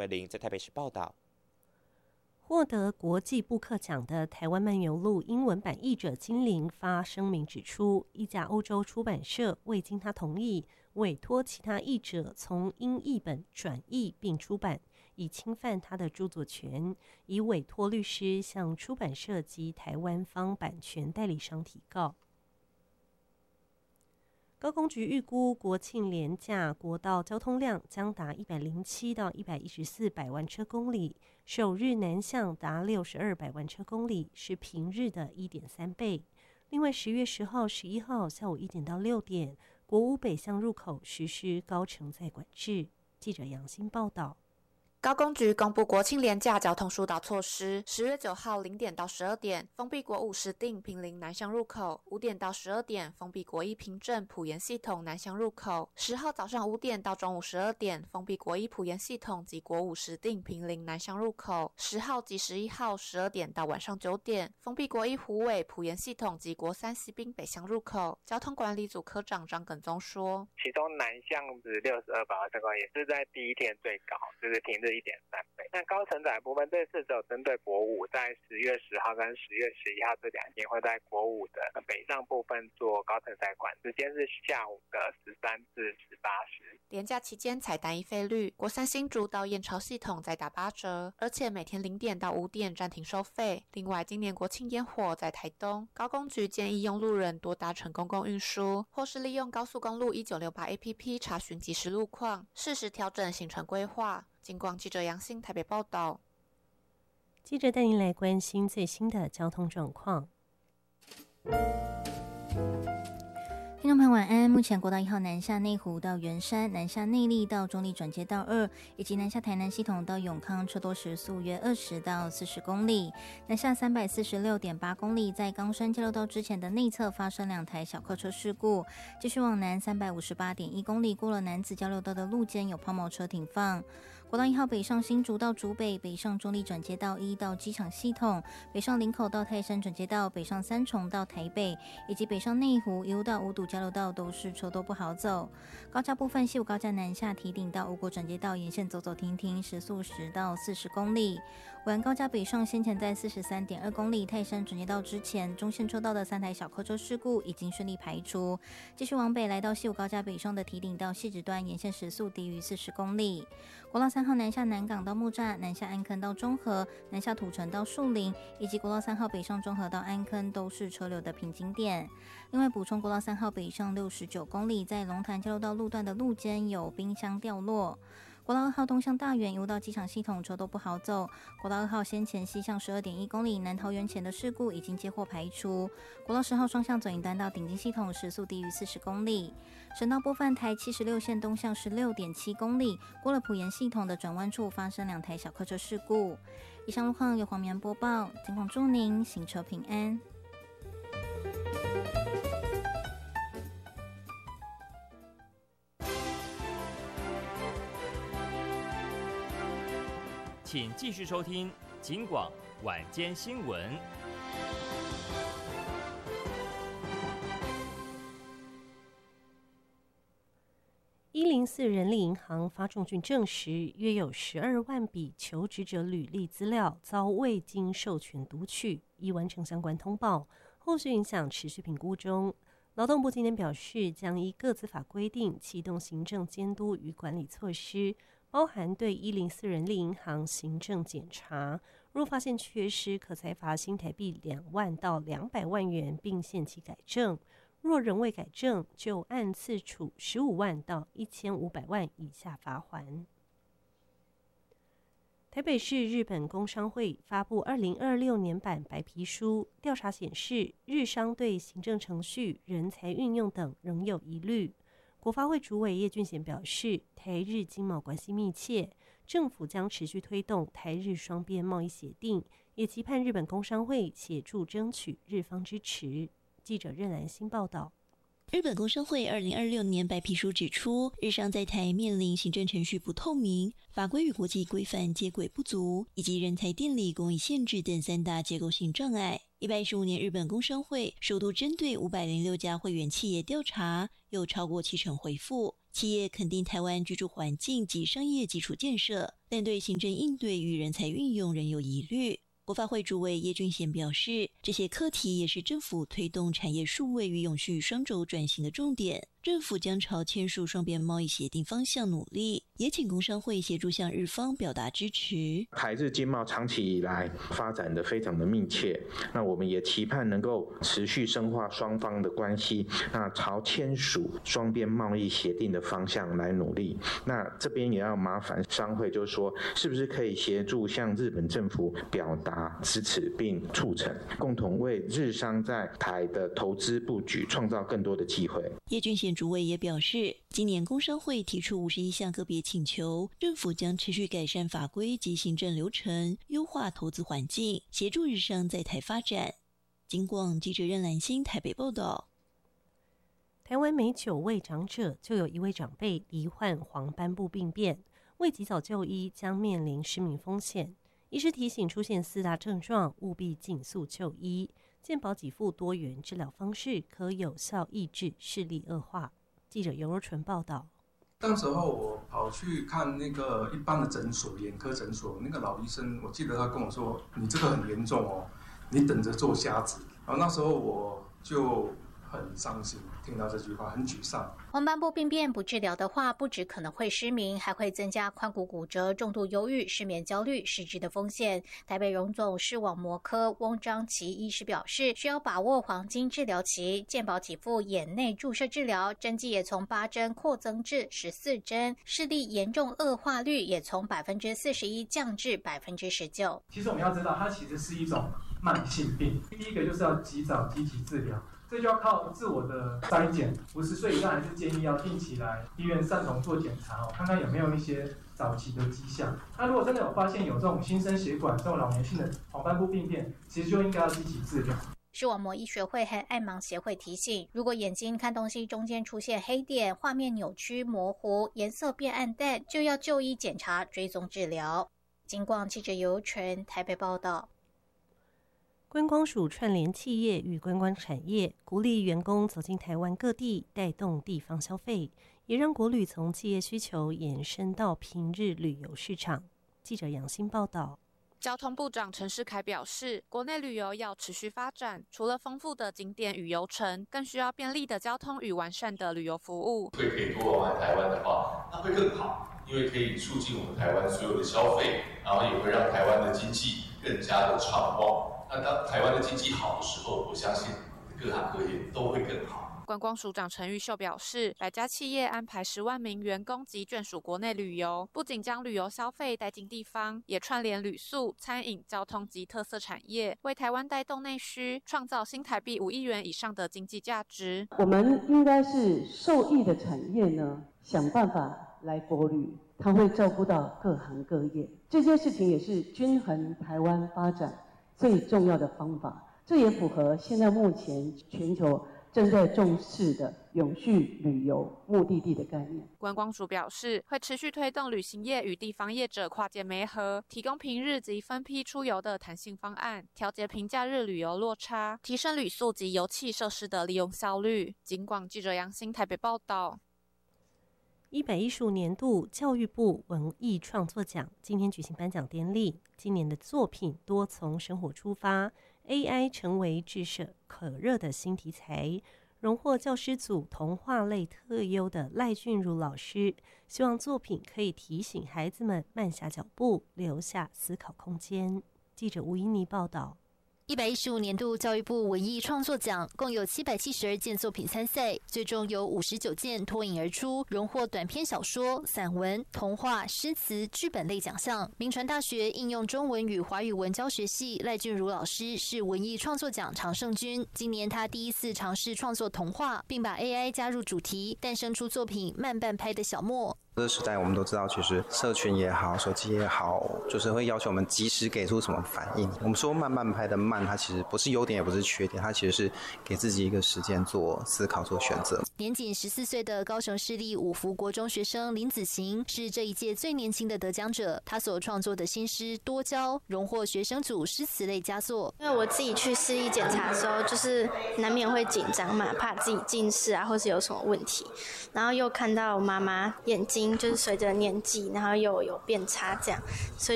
林在台北市报道。 获得国际布克奖的台湾漫游录英文版译者金玲发声明指出，一家欧洲出版社未经他同意，委托其他译者从英译本转译并出版，以侵犯他的著作权，已委托律师向出版社及台湾方版权代理商提告。高公局预估国庆连假国道交通量将达107到114百万车公里，首日南向达62百万车公里，是平日的 1.3 倍。另外10月10号、11号下午1点到6点，国五北向入口实施高承载管制。记者杨欣报道。 高公局公布国庆连假交通疏导措施，10月9号0点到12点封闭国五石碇坪林南向入口，5点到12点封闭国一平镇埔盐系统南向入口，10号早上5点到中午12点封闭国一埔盐系统及国五石碇坪林南向入口，10号及11号12点到晚上9点封闭国一虎尾埔盐系统及国三西滨北向入口。交通管理组科长张耿宗说， 其中南向是62百万车公里，也是在第一天最高，就是平日1.3倍。那高承载部分这次只有针对国五，在10月10号跟10月11号这2天会在国五的北上部分做高承载管，时间是下午的13至18时。 连假期间采单一费率，国三新竹到燕巢系统再打8折，而且每天0点到5点暂停收费。另外，今年国庆烟火在台东，高公局建议用路人多搭乘公共运输，或是利用高速公路1968 APP 查询即时路况，适时调整行程规划。警广记者杨欣台北报道。 记者带您来关心最新的交通状况。 听众朋友晚安，目前国道1号南下内湖到圆山、南下内壢到中壢转接道2，以及南下台南系统到永康车多时速约20到40公里。南下346.8公里，在冈山交流道之前的内侧发生2台小客车事故。继续往南358.1公里，过了南子交流道的路肩有抛锚车停放。国道1号北上新竹到竹北，北上中壢转接道1到机场系统，北上林口到泰山转接道，北上三重到台北，以及北上内湖一路到五堵交流道都是车多不好走。高架部分，西武高架南下堤顶到五股转接道沿线走走停停，时速10到40公里。晚高架北上先前在43.2公里泰山转接道之前，中线车道的3台小客车事故已经顺利排除。继续往北来到西武高架北上的堤顶到汐止段沿线时速低于40公里。国道3号南下南港到木栅，南下安坑到中和，南下土城到树林，以及国道3号北上中和到安坑都是车流的瓶颈点。另外补充，国道3号北上69公里，在龙潭交流道路段的路肩有冰箱掉落。国道2号东向大园一路到机场系统车都不好走。国道2号先前西向12.1公里南桃园前的事故已经接获排除。国道10号双向左营端到顶金系统时速低于40公里。省道部分，台76线东向16.7公里，过了埔盐系统的转弯处发生2台小客车事故。以上路况由黄棉播报，警广祝您行车平安。 请继续收听警广晚间新闻。 104人力银行发重讯证实，约有12万笔求职者履历资料遭未经授权读取，已完成相关通报，后续影响持续评估中。劳动部今天表示，将依个资法规定启动行政监督与管理措施，包含对104人力银行行政检查，若发现缺失，可裁罚新台币2万到200万元，并限期改正。若仍未改正，就按次处15万到1500万以下罚锾。台北市日本工商会发布2026年版白皮书，调查显示，日商对行政程序、人才运用等仍有疑虑。国发会主委叶俊贤表示，台日经贸关系密切，政府将持续推动台日双边贸易协定，也期盼日本工商会协助争取日方支持。记者任兰新报道。 日本工商会2026年白皮书指出，日商在台面临行政程序不透明、法规与国际规范接轨不足，以及人才电力供应限制等3大结构性障碍。115年日本工商会首度针对506家会员企业调查，有超过70%回复， 企业肯定台湾居住环境及商业基础建设，但对行政应对与人才运用仍有疑虑。国发会主委叶俊贤表示，这些课题也是政府推动产业数位与永续双轴转型的重点，政府将朝签署双边贸易协定方向努力，也请工商会协助向日方表达支持。 台日经贸长期以来发展的非常的密切，那我们也期盼能够持续深化双方的关系，那朝签署双边贸易协定的方向来努力。那这边也要麻烦商会，就是说是不是可以协助向日本政府表达支持并促成，共同为日商在台的投资布局创造更多的机会。 叶俊贤主委也表示，今年工商会提出51项个别请求，政府将持续改善法规及行政流程，优化投资环境，协助日商在台发展。警广记者任兰心台北报道。 台湾每9位长者就有1位长辈罹患黄斑部病变，未及早就医将面临失明风险。医师提醒，出现4大症状，务必尽速就医。健保给付多元治疗方式，可有效抑制视力恶化。记者尤若纯报道。 当时候我跑去看那个一般的诊所，眼科诊所，那个老医生，我记得他跟我说：“你这个很严重哦，你等着做瞎子。”然后那时候我就很伤心，听到这句话很沮丧。 黄斑部病变不治疗的话，不只可能会失明，还会增加髋骨骨折、重度忧郁、失眠焦虑、失智的风险。台北荣总视网膜科翁章琪医师表示，需要把握黄金治疗期，健保给付眼内注射治疗，针剂也从8针扩增至14针，视力严重恶化率也从41%降至19%。 其实我们要知道，它其实是一种慢性病。第一个就是要及早积极治疗。这就要靠自我的筛检，50岁以上还是建议要定期来医院散瞳做检查看看有没有一些早期的迹象。那如果真的有发现有这种心生血管、这种老年性的黄斑部病变，其实就应该要积极治疗。 视网膜医学会和爱盲协会提醒，如果眼睛看东西中间出现黑点、画面扭曲、模糊、颜色变暗淡，就要就医检查、追踪治疗。警广记者尤纯台北报道。 观光署串联企业与观光产业，鼓励员工走进台湾各地，带动地方消费，也让国旅从企业需求延伸到平日旅游市场。记者杨欣报道。 交通部长陈世凯表示，国内旅游要持续发展，除了丰富的景点与游程，更需要便利的交通与完善的旅游服务。 可以多玩台湾的话，那会更好，因为可以促进我们台湾所有的消费，然后也会让台湾的经济更加的畅旺。那当台湾的经济好的时候，我相信各行各业都会更好。 观光署长陈玉秀表示，100家企业安排10万名员工及眷属国内旅游，不仅将旅游消费带进地方，也串联旅宿、餐饮、交通及特色产业，为台湾带动内需，创造新台币5亿元以上的经济价值。 我们应该是受益的产业呢，想办法来国旅，它会照顾到各行各业。这件事情也是均衡台湾发展最重要的方法，这也符合现在目前全球正在重视的永续旅游目的地的概念。 观光署表示，会持续推动旅行业与地方业者跨界媒合，提供平日及分批出游的弹性方案，调节平假日旅游落差，提升旅宿及游憩设施的利用效率。警广记者杨欣台北报道。 115年度教育部文艺创作奖今天举行颁奖典礼，今年的作品多从生活出发， AI 成为炙手可热的新题材。荣获教师组童话类特优的赖俊如老师，希望作品可以提醒孩子们慢下脚步，留下思考空间。记者吴依妮报道。 115年度教育部文艺创作奖共有772件作品参赛，最终有59件脱颖而出，荣获短篇小说、散文、童话、诗词、剧本类奖项。铭传大学应用中文与华语文教学系赖俊如老师是文艺创作奖常胜军。今年他第一次尝试创作童话，并把 AI 加入主题，诞生出作品《慢半拍的小莫》。 这个时代我们都知道，其实社群也好，手机也好，就是会要求我们及时给出什么反应。我们说慢慢拍的慢，它其实不是优点也不是缺点，它其实是给自己一个时间做思考做选择。 年仅14岁的高雄市立五福国中学生林子晴是这一届最年轻的得奖者，他所创作的新诗《多交》荣获学生组诗词类佳作。 因为我自己去视力检查的时候，就是难免会紧张嘛，怕自己近视啊，或是有什么问题。然后又看到我妈妈眼睛就是随着年纪，然后又有变差这样，所以